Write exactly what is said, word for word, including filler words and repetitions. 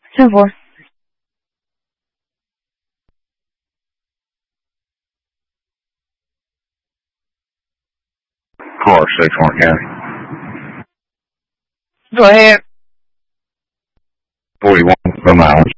ten four. Clark, six Warren County. Go ahead. forty-one, some hours.